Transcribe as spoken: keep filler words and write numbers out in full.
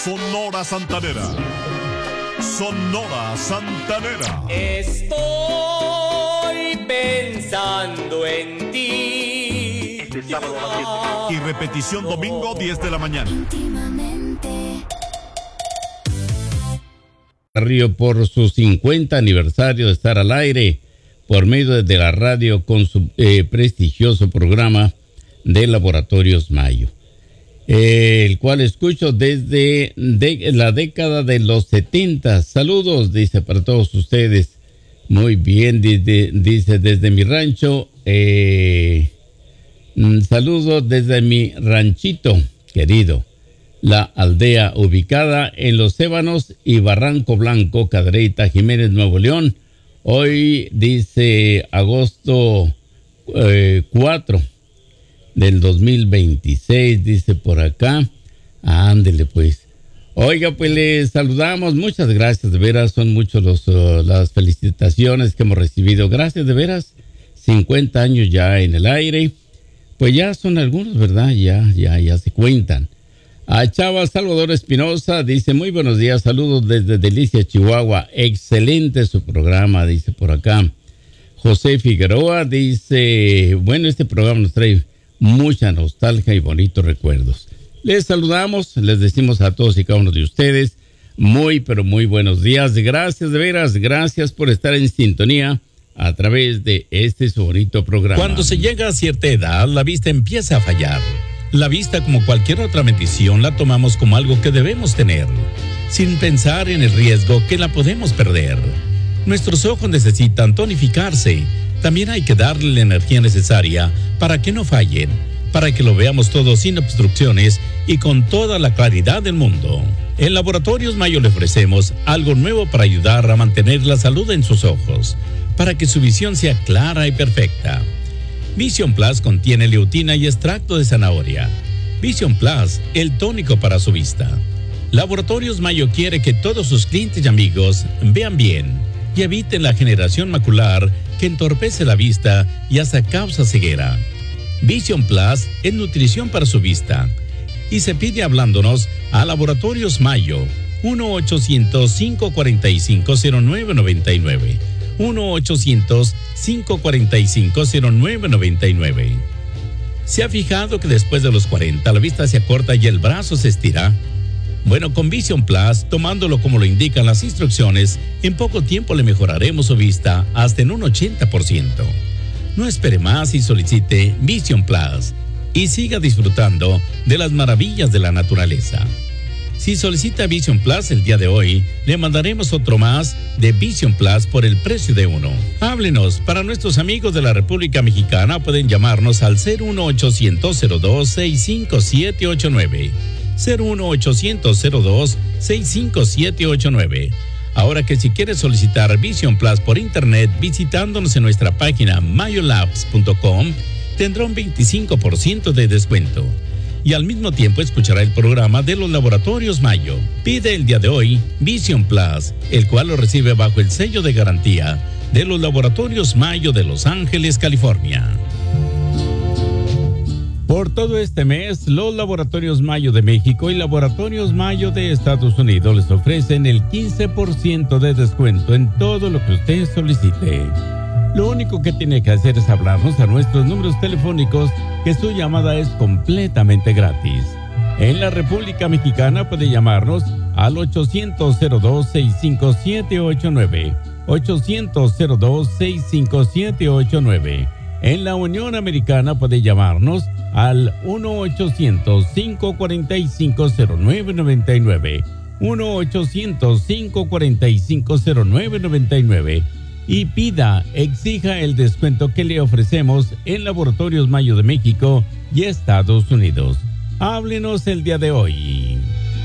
Sonora Santanera. Sonora Santanera. Estoy pensando en ti. Y repetición domingo diez de la mañana. Río por su cincuenta aniversario de estar al aire por medio de la radio con su eh, prestigioso programa de Laboratorios Mayo, eh, el cual escucho desde de la década de los setenta. Saludos, dice, para todos ustedes. Muy bien, dice, dice desde mi rancho, eh, saludos desde mi ranchito querido, la aldea ubicada en Los Ébanos y Barranco Blanco, Cadereyta, Jiménez, Nuevo León. Hoy dice agosto eh, cuatro del dos mil veintiséis, dice por acá. Ándele pues. Oiga, pues les saludamos. Muchas gracias, de veras, son muchos los, uh, las felicitaciones que hemos recibido. Gracias, de veras. cincuenta años ya en el aire. Pues ya son algunos, ¿verdad? Ya, ya, ya se cuentan. A Chava Salvador Espinosa dice, muy buenos días, saludos desde Delicia, Chihuahua. Excelente su programa, dice por acá. José Figueroa dice, bueno, este programa nos trae mucha nostalgia y bonitos recuerdos. Les saludamos, les decimos a todos y cada uno de ustedes, muy, pero muy buenos días. Gracias, de veras, gracias por estar en sintonía a través de este su bonito programa. Cuando se llega a cierta edad, la vista empieza a fallar. La vista, como cualquier otra bendición, la tomamos como algo que debemos tener, sin pensar en el riesgo que la podemos perder. Nuestros ojos necesitan tonificarse. También hay que darle la energía necesaria para que no fallen, para que lo veamos todo sin obstrucciones y con toda la claridad del mundo. En Laboratorios Mayo le ofrecemos algo nuevo para ayudar a mantener la salud en sus ojos, para que su visión sea clara y perfecta. Vision Plus contiene leutina y extracto de zanahoria. Vision Plus, el tónico para su vista. Laboratorios Mayo quiere que todos sus clientes y amigos vean bien y eviten la generación macular que entorpece la vista y hasta causa ceguera. Vision Plus es nutrición para su vista y se pide hablándonos a Laboratorios Mayo uno ochocientos, cinco cuarenta y cinco, cero nueve noventa y nueve uno ochocientos, cinco cuarenta y cinco, cero nueve noventa y nueve. ¿Se ha fijado que después de los cuarenta la vista se acorta y el brazo se estira? Bueno, con Vision Plus, tomándolo como lo indican las instrucciones, en poco tiempo le mejoraremos su vista hasta en un ochenta por ciento. No espere más y solicite Vision Plus y siga disfrutando de las maravillas de la naturaleza. Si solicita Vision Plus el día de hoy, le mandaremos otro más de Vision Plus por el precio de uno. Háblenos. Para nuestros amigos de la República Mexicana pueden llamarnos al cero uno ochocientos, cero dos, seis cinco siete ocho nueve. cero uno ochocientos, cero dos, seis cinco siete ocho nueve. Ahora que si quieres solicitar Vision Plus por internet visitándonos en nuestra página mayolabs punto com, tendrá un veinticinco por ciento de descuento. Y al mismo tiempo escuchará el programa de los Laboratorios Mayo. Pide el día de hoy Vision Plus, el cual lo recibe bajo el sello de garantía de los Laboratorios Mayo de Los Ángeles, California. Por todo este mes, los Laboratorios Mayo de México y Laboratorios Mayo de Estados Unidos les ofrecen el quince por ciento de descuento en todo lo que usted solicite. Lo único que tiene que hacer es hablarnos a nuestros números telefónicos, que su llamada es completamente gratis. En la República Mexicana puede llamarnos al ochocientos, cero dos, seis cinco siete ocho nueve, ochocientos, cero dos, seis cinco siete ocho nueve. En la Unión Americana puede llamarnos al uno ochocientos, cinco cuarenta y cinco, cero nueve noventa y nueve, uno ochocientos, cinco cuarenta y cinco, cero nueve noventa y nueve. Y pida, exija el descuento que le ofrecemos en Laboratorios Mayo de México y Estados Unidos. Háblenos el día de hoy.